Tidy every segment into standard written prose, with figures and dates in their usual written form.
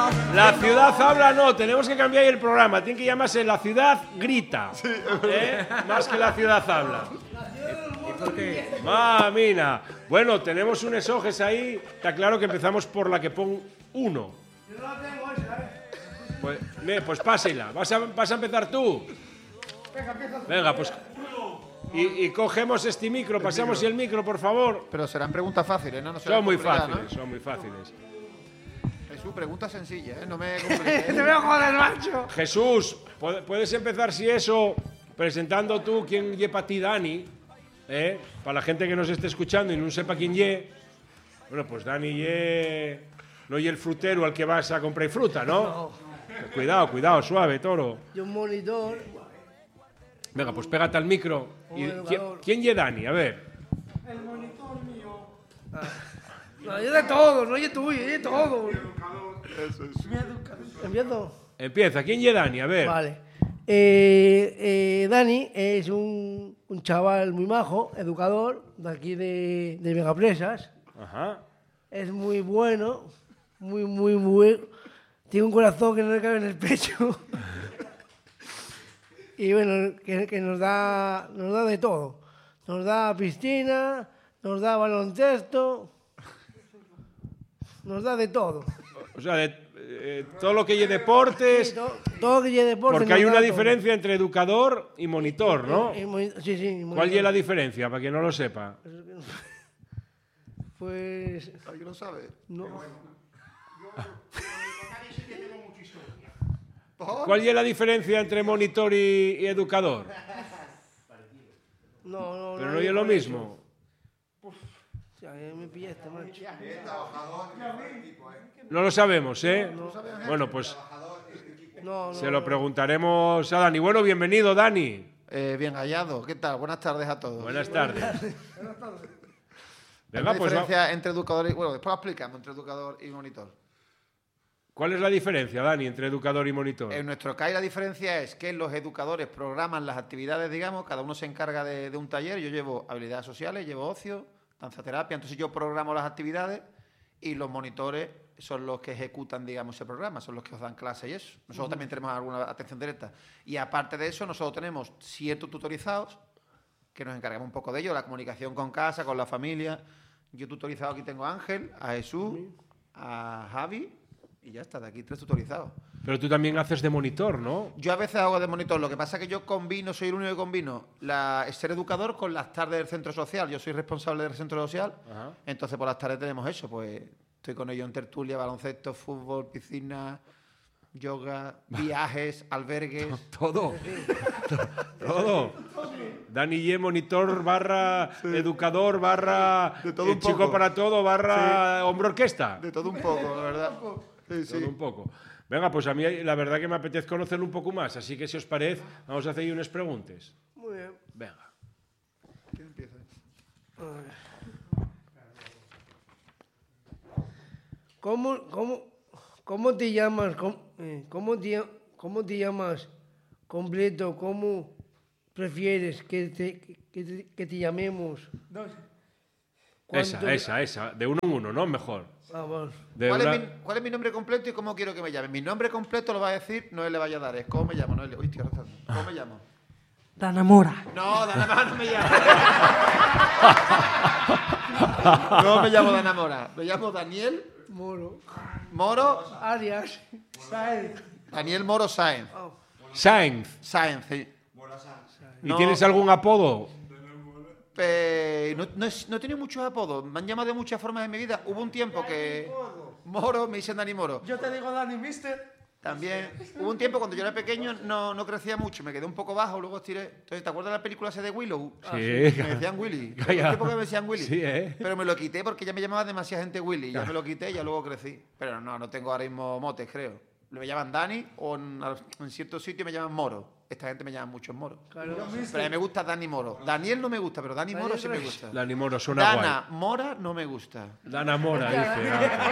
La ciudad habla no, tenemos que cambiar el programa. Tiene que llamarse La ciudad grita. Más que La ciudad habla. Mamina. Bueno, tenemos un esoges ahí. Está claro que empezamos por la que pon 1. Yo no la tengo esa, Pues pásela. ¿Vas a empezar tú? Venga, pues. Y cogemos este micro, pasamos el micro, por favor. Pero serán preguntas fáciles, ¿no? Son muy fáciles, son muy fáciles. Jesús, pregunta sencilla, ¿eh? No me compliques. Te veo joder, macho. Jesús, puedes empezar, si eso, presentando tú quién lle para ti Dani, para la gente que nos esté escuchando y no sepa quién lle. Bueno, pues Dani lle, no lle el frutero al que vas a comprar fruta, ¿no? Cuidado, suave, toro. Y un monitor. Venga, pues pégate al micro. ¿Quién lle Dani? A ver. El monitor mío. No, yo de todo, no yo tuyo, yo de todo. ¿Empiezo? Empieza, ¿quién lle Dani? A ver. Vale. Dani es un chaval muy majo, educador, de aquí de Megapresas. Ajá. Es muy bueno, muy bueno. Tiene un corazón que no le cabe en el pecho. Y bueno, que nos da de todo. Nos da piscina, nos da baloncesto, nos da de todo. O sea, todo lo que lle deportes. Sí, todo que lleve deporte. Porque hay una diferencia entre educador y monitor, ¿no? Sí. ¿Cuál es la diferencia, para quien no lo sepa? Pues... ¿Alguien lo sabe? No. ¿Cuál es la diferencia entre monitor y educador? No. Pero no es lo mismo. Ya me pillaste, macho. No lo sabemos, ¿eh? Bueno, pues se lo preguntaremos a Dani. Bueno, bienvenido, Dani. Bien hallado. ¿Qué tal? Buenas tardes a todos. Buenas tardes. ¿Hay Venga, una pues diferencia entre educador y... Bueno, después lo explicamos entre educador y monitor. ¿cuál es la diferencia, Dani, entre educador y monitor? En nuestro CAI la diferencia es que los educadores programan las actividades, digamos, cada uno se encarga de un taller. Yo llevo habilidades sociales, llevo ocio, danzaterapia, entonces yo programo las actividades y los monitores son los que ejecutan, digamos, ese programa, son los que os dan clase y eso. Nosotros también tenemos alguna atención directa. Y aparte de eso, nosotros tenemos 7 tutorizados que nos encargamos un poco de ello, la comunicación con casa, con la familia. Yo tutorizado aquí tengo a Ángel, a Jesús, a Javi y ya está, de aquí 3 tutorizados. Pero tú también haces de monitor, ¿no? Yo a veces hago de monitor, lo que pasa es que yo combino, soy el único que combino ser educador con las tardes del centro social. Yo soy responsable del centro social, entonces por las tardes tenemos eso, pues estoy con ellos en tertulia, baloncesto, fútbol, piscina, yoga, viajes, albergues. Todo. Dani Ye, monitor barra educador barra De todo un chico poco. para todo barra hombro orquesta. De todo un poco, la verdad. Sí, Todo un poco. Venga, pues a mí la verdad que me apetece conocerlo un poco más, así que si os parece, vamos a hacer unas preguntas. Muy bien. Venga. ¿Quién empieza? ¿Cómo te llamas? ¿Cómo te llamas completo? ¿Cómo prefieres que te llamemos? Esa, de uno en uno, ¿no? Mejor. Vamos. ¿Cuál es mi nombre completo y cómo quiero que me llamen? Mi nombre completo lo va a decir, no él le vaya a dar, es cómo me llamo, no él. Uy, estoy arrastrando. ¿Cómo me llamo? Dana Mora. No, Dana Mora no me llamo. No me llamo Dana Mora, me llamo Daniel Moro Arias. Saez. Daniel Moro Sáenz. Sainz. Sáenz, sí. ¿Y No. tienes algún apodo? No he tenido muchos apodos, me han llamado de muchas formas en mi vida. Hubo un tiempo que... Moro, me dicen Dani Moro. Yo te digo Dani Mister. También hubo un tiempo cuando yo era pequeño no crecía mucho, me quedé un poco bajo, luego estiré. Entonces, ¿te acuerdas de la película esa de Willow? Sí. Me decían Willy. Hubo un tiempo que me decían Willy. Sí, ¿eh? Pero me lo quité porque ya me llamaba demasiada gente Willy. Ya me lo quité y ya luego crecí. Pero no tengo ahora mismo motes, creo. Me llaman Dani o en ciertos sitios me llaman Moro. Esta gente me llama mucho Moro. Claro. Pero a mí me gusta Dani Moro. Daniel no me gusta, pero Dani Moro sí me gusta. Dani Moro suena Dana Mora no me gusta. guay. Dana Mora, dice.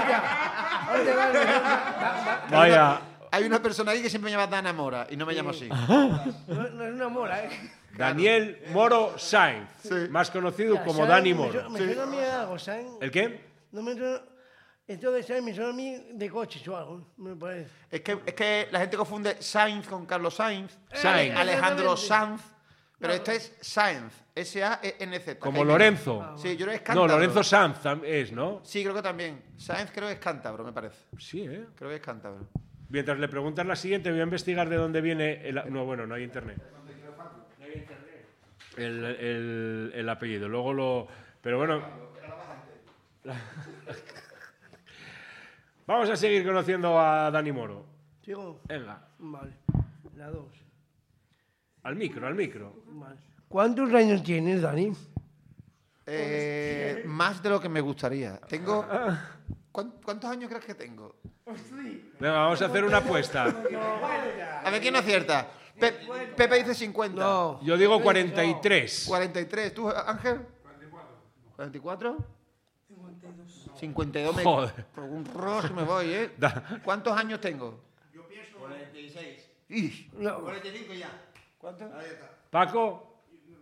Dani. Vaya. Hay una persona ahí que siempre me llama Dana Mora y no me llamo así. No es una mora, ¿eh? Daniel Moro Sainz, más conocido como Dani Moro. Me suena a mí algo, ¿saben? ¿El qué? No me suena... Esto de Sainz me suena a mí de coches o algo, me parece. Es que la gente confunde Sainz con Carlos Sainz, Sainz. Alejandro Exactamente. Sanz, pero este es Sainz, S-A-E-N-Z. Como Lorenzo. Sí, yo creo que es No, cántabro. Lorenzo Sanz es, ¿no? Sí, creo que también. Sainz creo que es cántabro, me parece. Sí, ¿eh? Creo que es cántabro. Mientras le preguntas la siguiente, voy a investigar de dónde viene el... No, bueno, no hay internet. El apellido. Luego lo... Pero bueno... Vamos a seguir conociendo a Dani Moro. ¿Sigo? Venga, Vale. La 2. al micro, al micro. Vale. ¿Cuántos años tienes, Dani? Más de lo que me gustaría. Tengo... ¿Cuántos años crees que tengo? Venga, vamos a hacer una apuesta. A ver quién no acierta. Pepe dice 50. No. Yo digo 43. 43. ¿Tú, Ángel? 44. 52 me... Joder. Por un rollo me voy, ¿eh? ¿Cuántos años tengo? Yo pienso 46. ¡Ih! No. 45 ya. ¿Cuánto? Ahí está. Paco,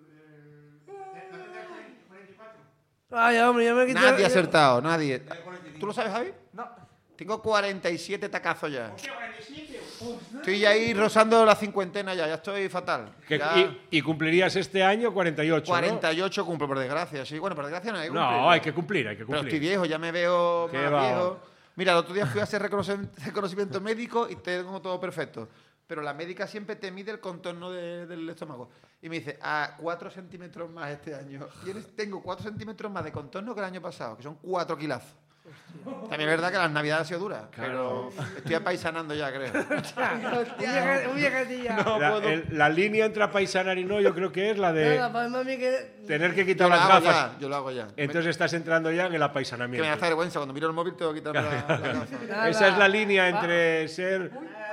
Ay, hombre, ya me he quitado. Nadie ha acertado, nadie. 45. ¿Tú lo sabes, Javi? No. Tengo 47 tacazos ya. ¿Qué 47? Estoy ya ahí rozando la cincuentena ya estoy fatal. que- Ya y cumplirías este año 48, ¿no? 48 cumplo, por desgracia. Sí, bueno, por desgracia no hay que No, cumplir. hay que cumplir, hay que Pero estoy cumplir. viejo, ya me veo Qué más va. viejo. Mira, el otro día fui a hacer reconocimiento médico y tengo todo perfecto. Pero la médica siempre te mide el contorno del estómago. Y me dice, a 4 centímetros más este año. Tengo 4 centímetros más de contorno que el año pasado, que son 4 kilazos. También es verdad que las navidades han sido duras, Claro. pero estoy apaisanando ya, creo. Un viejecilla. La línea entre apaisanar y no, yo creo que es la de Nada, para mami que... tener que Yo quitar lo las hago gafas. ya, yo lo hago ya. Entonces estás entrando ya en el Que me apaisanamiento. hace vergüenza, cuando miro el móvil tengo que quitarme la gafa. Nada. Esa es la línea entre ser...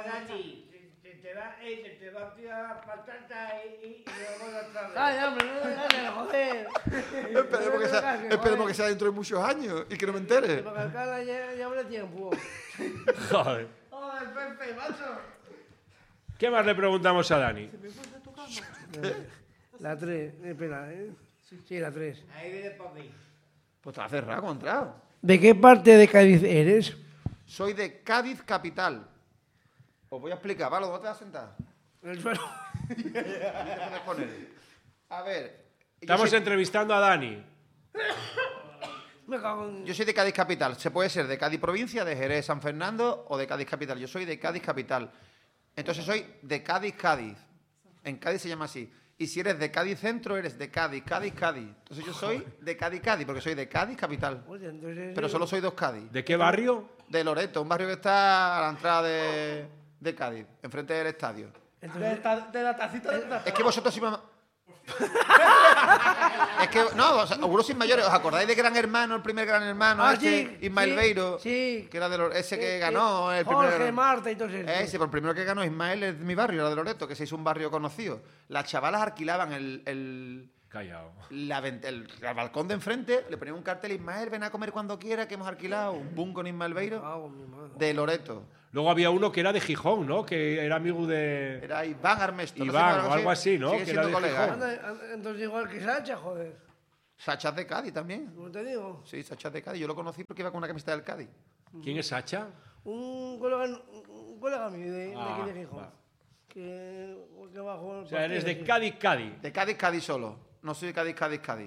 te va a patata y luego otra vez. Ay, hombre, no, joder. Esperemos que sea dentro de muchos años y que no me entere. Para calcarla ya habrá tiempo. Joder. Joder, Pepe, macho. ¿Qué más le preguntamos a Dani? La 3, espera, ¿eh? Sí, la 3. Ahí viene para mí. Pues te has cerrado, ¿cómo has entrado? ¿De qué parte de Cádiz eres? Soy de Cádiz capital. Os voy a explicar, ¿vale? ¿Dónde te vas a sentar? El suelo. ¿Dónde te puedes poner? A ver. Estamos yo soy, entrevistando a Dani. Me cago en... yo soy de Cádiz capital. Se puede ser de Cádiz provincia, de Jerez, San Fernando o de Cádiz capital. Yo soy de Cádiz capital. Entonces soy de Cádiz, Cádiz. En Cádiz se llama así. Y si eres de Cádiz centro, eres de Cádiz, Cádiz, Cádiz. Entonces yo soy de Cádiz, Cádiz, porque soy de Cádiz capital. Oye, entonces... Pero solo soy dos Cádiz. ¿De qué barrio? De Loreto, un barrio que está a la entrada de Cádiz, enfrente del estadio. De la tacita de plata. Es que vosotros sois más... Es que, no, algunos sois mayores. ¿Os acordáis de Gran Hermano, el primer Gran Hermano? Ah, este, sí, Ismael sí, Beiro. sí. Que era ese que Sí, ganó el Jorge, primer... Marta y todo eso. Ese, por el primero que ganó Ismael es de mi barrio, era de Loreto, que se hizo un barrio conocido. Las chavalas alquilaban el Callao. el balcón de enfrente, le ponían un cartel, Ismael, ven a comer cuando quiera, que hemos alquilado un boom con Ismael Beiro Cago en mi madre. de Loreto. Luego había uno que era de Gijón, ¿no? Que era amigo de... Era Iván Armesto. Iván, o algo así, ¿no? Sigue Que era siendo de colega. Gijón. ¿eh? Entonces igual que Sacha, joder. Sachas de Cádiz también. ¿Cómo te digo? Sí, Sachas de Cádiz. Yo lo conocí porque iba con una camiseta del Cádiz. ¿Quién es Sacha? Un colega mío de aquí de Gijón. va. Que bajó O sea, eres de Cádiz, Cádiz. De Cádiz, Cádiz solo. No soy de Cádiz, Cádiz, Cádiz.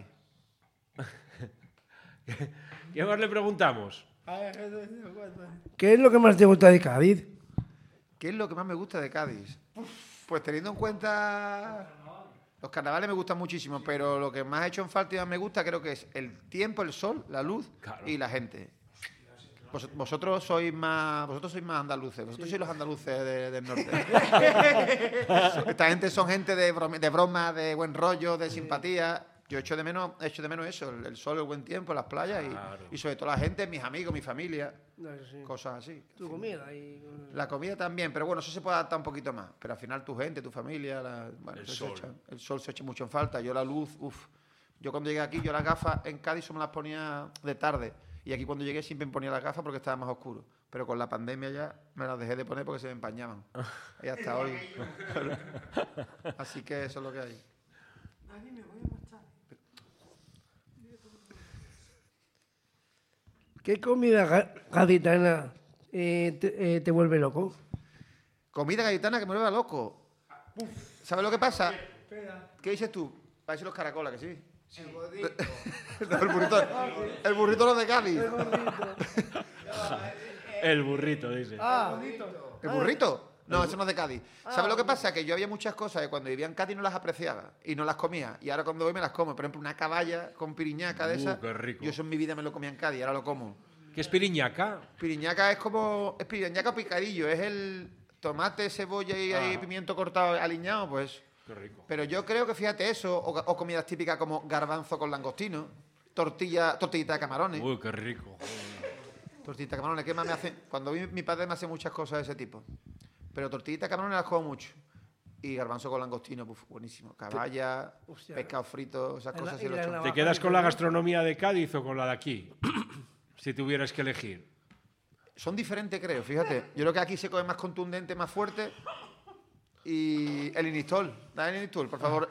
¿Qué más le preguntamos? ¿Qué es lo que más te gusta de Cádiz? ¿Qué es lo que más me gusta de Cádiz? Pues teniendo en cuenta... Los carnavales me gustan muchísimo, pero lo que más he hecho en falta y más me gusta creo que es el tiempo, el sol, la luz Claro. y la gente. Vosotros sois más andaluces, vosotros sois los andaluces del norte. Esta gente son gente de broma, de buen rollo, de simpatía. Yo echo de menos eso, el sol, el buen tiempo, las playas Claro. y sobre todo la gente, mis amigos, mi familia, No, eso sí. cosas así. Tu comida y... La comida también, pero bueno, eso se puede adaptar un poquito más. Pero al final tu gente, tu familia, bueno, El eso sol. el sol se echa mucho en falta. Yo la luz, uff. Yo cuando llegué aquí, yo las gafas en Cádiz solo me las ponía de tarde. Y aquí cuando llegué siempre me ponía las gafas porque estaba más oscuro. Pero con la pandemia ya me las dejé de poner porque se me empañaban. Y hasta hoy. Así que eso es lo que hay. ¿Qué comida gaditana te vuelve loco? Comida gaditana que me vuelva loco. ¿Sabes lo que pasa? ¿Qué dices tú? Parece los caracolas, que sí. No, el burrito no de Cádiz. El burrito, dice. ¿El burrito? No, eso no es de Cádiz. ¿Sabes lo que pasa? Que yo había muchas cosas que cuando vivía en Cádiz no las apreciaba y no las comía. Y ahora cuando voy me las como. Por ejemplo, una caballa con piriñaca de esa. Qué rico. Yo eso en mi vida me lo comía en Cádiz, ahora lo como. ¿Qué es piriñaca? Piriñaca es como... Es piriñaca o picadillo. Es el tomate, cebolla y pimiento cortado aliñado, pues... Qué rico. Pero yo creo que, fíjate, eso, o comidas típicas como garbanzo con langostino, tortillita de camarones. Uy, qué rico. Tortillita de camarones, ¿qué más me hace? Cuando mi padre me hace muchas cosas de ese tipo. Pero tortillita de camarones las como mucho. Y garbanzo con langostino, buenísimo. Caballa, Hostia. pescado frito, esas cosas sí y lo la he hecho. navaja. ¿Te quedas con la gastronomía de Cádiz o con la de aquí? Si tuvieras que elegir. Son diferentes, creo, fíjate. Yo creo que aquí se come más contundente, más fuerte. Y el Inistol, dale el Inistol, por favor.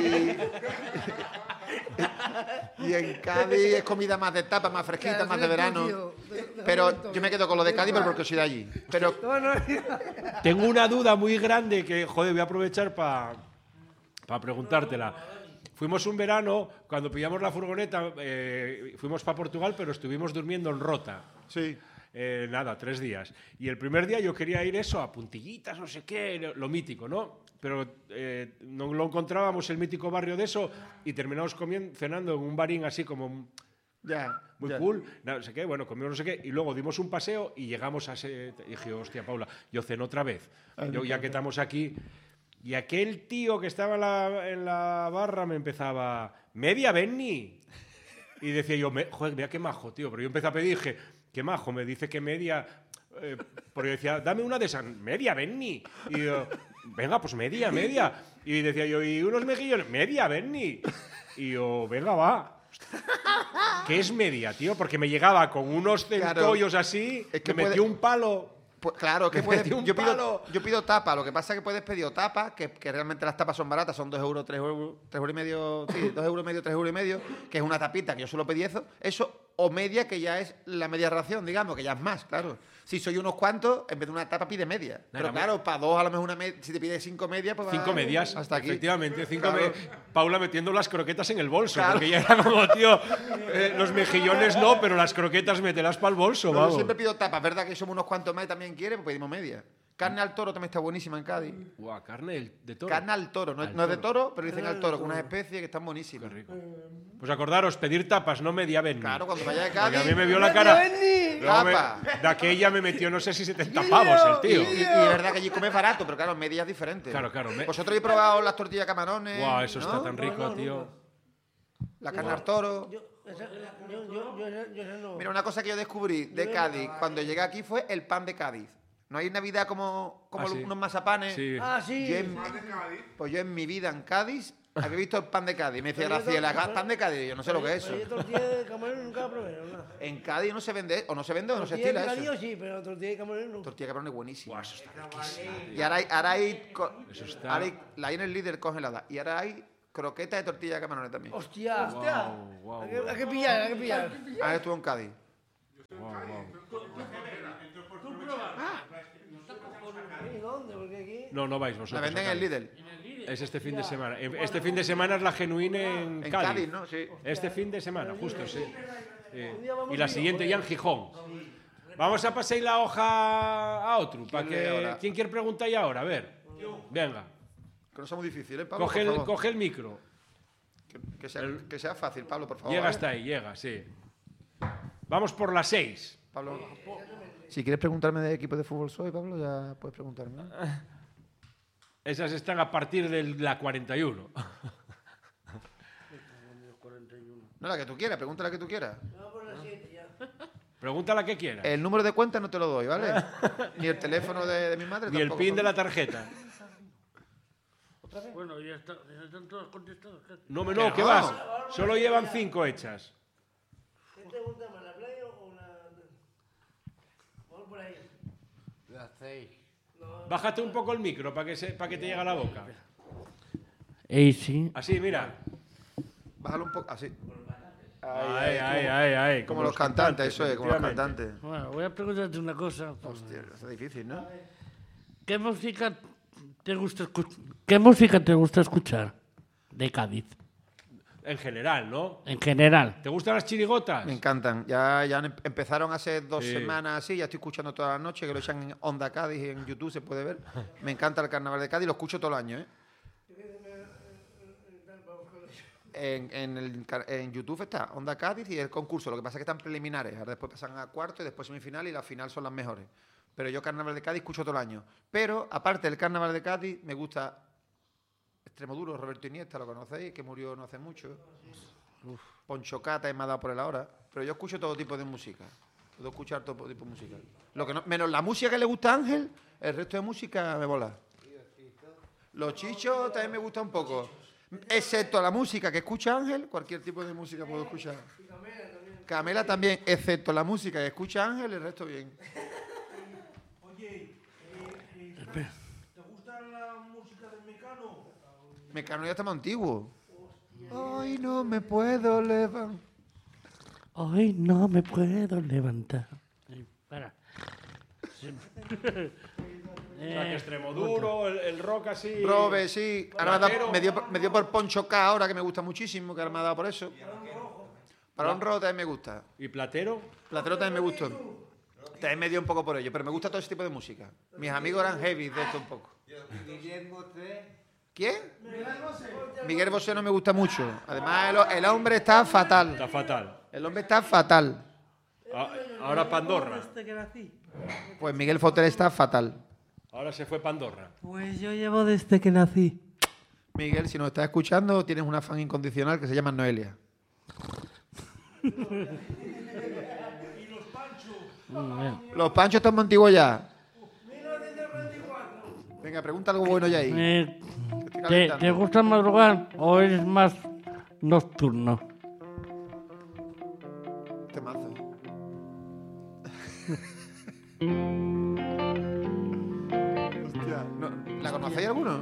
Y en Cádiz es comida más de tapa, más fresquita, Claro, más de eres tú, verano. tío. Pero yo me quedo con lo de Cádiz, pero porque soy de allí. Pero No, no, Tengo una duda muy grande que, joder, voy a aprovechar para preguntártela. Fuimos un verano, cuando pillamos la furgoneta, fuimos para Portugal, pero estuvimos durmiendo en Rota. sí. Nada, 3 días. Y el primer día yo quería ir eso, a puntillitas, no sé qué, lo mítico, ¿no? Pero no lo encontrábamos el mítico barrio de eso y terminamos cenando en un barín así como Ya. muy ya. cool, no sé qué, bueno, comimos no sé qué, y luego dimos un paseo y llegamos a ese... Y dije, hostia, Paula, yo ceno otra vez. Yo, ya que estamos aquí... Y aquel tío que estaba en la barra me empezaba, media Benny. Y decía yo, joder, mira qué majo, tío. Pero yo empecé a pedir y dije, qué majo, me dice que media... porque decía, dame una de esas, media Benny. Y yo, venga, pues media. Y decía yo, ¿y unos mejillones? Media Benny. Y yo, venga, va. ¿Qué es media, tío? Porque me llegaba con unos centollos así, Es que me metió un palo... Pues claro, que Me puedes, metí un yo palo. pido tapa, lo que pasa es que puedes pedir tapa, que realmente las tapas son baratas, son 2 euros, 3 euros, 3 euros y medio, sí, 2 euros y medio, 3 euros y medio, que es una tapita, que yo solo pedí eso, o media, que ya es la media ración, digamos, que ya es más, claro. Si soy unos cuantos, en vez de una tapa pide media. Pero claro, para 2 a lo mejor si te pides 5 medias, pues 5 medias, hasta aquí. efectivamente. 5 Claro. Paula metiendo las croquetas en el bolso, Claro. porque ya era como, tío, los mejillones no, pero las croquetas mételas para el bolso, No, yo vamos. siempre pido tapas, ¿verdad? Que somos unos cuantos más y también quiere, pues pedimos media. Carne al toro también está buenísima en Cádiz. Guau, carne de toro. Carne al toro, no, Al no es de toro. toro, pero dicen al toro, con unas especies que están buenísimas. Qué rico. Pues acordaros, pedir tapas, no media Benny. Claro, cuando vaya de Porque Cádiz. a mí me vio la Media cara. Benny. Luego Tapa. de aquella me metió, no sé si 70 pavos el tío. Y es verdad que allí comes barato, pero claro, medidas diferentes. Claro. Vosotros habéis probado las tortillas de camarones. Guau, eso ¿no? está tan rico, no, tío. La carne al toro. yo no. Mira, una cosa que yo descubrí de Cádiz cuando llegué aquí fue el pan de Cádiz. ¿No hay Navidad como Ah, sí. unos mazapanes? Sí. Ah, sí. Pues yo en mi vida en Cádiz había visto el pan de Cádiz. Me decía Graciela, pan de Cádiz. Yo no sé lo que es eso. Pero yo tortilla de camarón nunca la probé, ¿no? En Cádiz no se vende, o no se vende o no se Tortilla de estila bocadillo eso. sí, pero tortilla de camarón nunca. Tortilla de camarón es buenísima. Guau, eso está riquísimo. Y ahora hay, Eso está- ahora la hay en el líder congelada. Y ahora hay croquetas de tortilla de camarones también. Hostia. Guau, Hay que pillar, hay que pillar. Ahora estuvo en Cádiz. guau. ¿Y dónde? Porque aquí... No vais vosotros. La venden a en el Cádiz. líder. Es este fin de semana. Este fin de semana es la genuine en En Cádiz. Cádiz, ¿no? Sí. Este fin de semana, justo, sí. Y la siguiente ya en Gijón. Vamos a pasar la hoja a otro. ¿Quién quiere preguntar ya ahora? A ver. Venga. Que no sea muy difícil, ¿eh, Pablo? Coge por favor. coge el micro. Que sea fácil, Pablo, por favor. Llega ¿eh? hasta ahí, llega, sí. Vamos por las 6. Pablo. Si quieres preguntarme de equipo de fútbol soy, Pablo, ya puedes preguntarme. ¿no? Esas están a partir de la 41. No, la que tú quieras, pregunta la que tú quieras. Pregunta la que quieras. El número de cuenta no te lo doy, ¿vale? Ni el teléfono de mi madre Ni el tampoco, pin de Pablo. la tarjeta. Bueno, ya están todas contestadas. No, Que no, ¿qué no. vas? Solo llevan 5 hechas. ¿Qué te gusta más, la playa o la...? Vamos por ahí. Las 6. Bájate un poco el micro para que te llegue a la boca. Sí. Así, mira. Bájalo un poco, así. Ay. Como los cantantes, eso es, como los cantantes. Bueno, voy a preguntarte una cosa. Hostia, eso es difícil, ¿no? ¿Qué música ¿Qué música te gusta escuchar de Cádiz? En general, ¿no? En general. ¿Te gustan las chirigotas? Me encantan. Ya empezaron hace 2 Sí. semanas así, ya estoy escuchando todas las noches, que lo echan en Onda Cádiz y en YouTube se puede ver. Me encanta el carnaval de Cádiz, lo escucho todo el año, ¿eh? En YouTube está Onda Cádiz y el concurso. Lo que pasa es que están preliminares. Ahora después pasan a cuarto y después semifinal y la final son las mejores. Pero yo carnaval de Cádiz escucho todo el año. Pero aparte del carnaval de Cádiz me gusta Extremoduro, Roberto Iniesta, lo conocéis, que murió no hace mucho. Poncho Cata me ha dado por él ahora. Pero yo escucho todo tipo de música. Puedo escuchar todo tipo de música. Lo que no, menos la música que le gusta a Ángel, el resto de música me mola. Los chichos también me gusta un poco. Excepto la música que escucha Ángel, cualquier tipo de música puedo escuchar. Camela también, excepto la música que escucha Ángel, el resto bien. Oye, ¿te gusta la música del Mecano? Mecano ya está más antiguo. Hoy no me puedo levantar. Hoy no me puedo levantar. Para. O sea, que Extremoduro, el rock así... Robe, sí. Ahora Platero. me dio por Poncho K ahora, que me gusta muchísimo, que ahora me ha dado por eso. Balón Rojo también me gusta. ¿Y Platero? Platero también me gustó. También me dio un poco por ello, pero me gusta todo ese tipo de música. Mis amigos eran heavy de esto un poco. ¿Quién? Miguel Bosé no me gusta mucho. Además, el hombre está fatal. Está fatal. El hombre está fatal. Ahora Pandorra. Desde que nací. Pues Miguel Fotel está fatal. Ahora se fue Pandorra. Pues yo llevo desde que nací. Miguel, si nos estás escuchando, tienes una fan incondicional que se llama Noelia. Los panchos están más antiguos ya. Venga, pregunta algo bueno ya ahí. Estoy ¿Te calentando. gusta madrugar o eres más nocturno? Temazo. Hostia, ¿la conocéis alguno?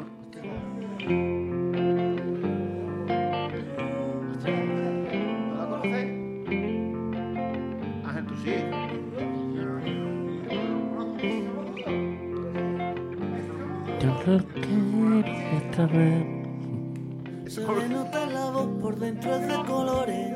¿No la conocéis? Ángel, tú sí. Yo lo quiero esta vez. Eso Se le nota la voz por dentro es de colores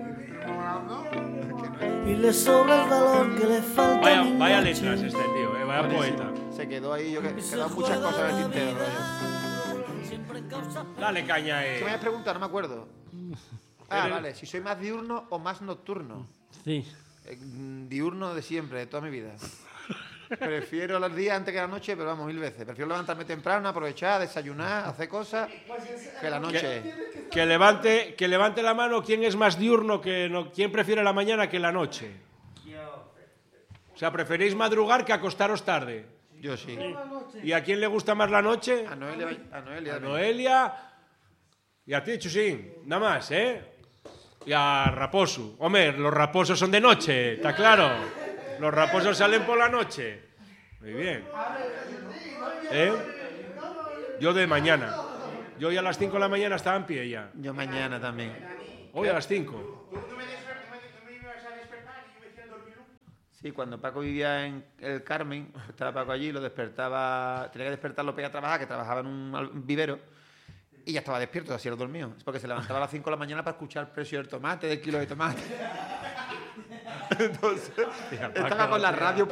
y le sobra el valor que le falta. a mi Vaya noche. letras este tío, vaya poeta. se quedó ahí, yo que quedan muchas cosas en el tintero. rollo. Dale caña, ¿Qué me habías preguntado? No me acuerdo. Ah, vale, si soy más diurno o más nocturno. Sí. Diurno de siempre, de toda mi vida. Prefiero los días antes que la noche, pero vamos, 1000 veces. Prefiero levantarme temprano, aprovechar, desayunar, hacer cosas, que la noche. Que levante la mano quién es más diurno, quién prefiere la mañana que la noche. O sea, preferís madrugar que acostaros tarde. Yo sí. ¿Y a quién le gusta más la noche? A Noelia. A Noelia y a ti, Chusín. Nada más, ¿eh? Y a Raposo. Hombre, los raposos son de noche, está claro. Los raposos salen por la noche. Muy bien. ¿Eh? Yo de mañana. Yo hoy a las 5 de la mañana estaba en pie ya. Yo mañana también. Hoy a las 5. Sí, cuando Paco vivía en el Carmen, estaba Paco allí, lo despertaba, tenía que despertarlo para ir a trabajar, que trabajaba en un vivero, y ya estaba despierto, así era dormido. Es porque se levantaba a las 5 de la mañana para escuchar el precio del tomate, del kilo de tomate. Entonces, estaba con la radio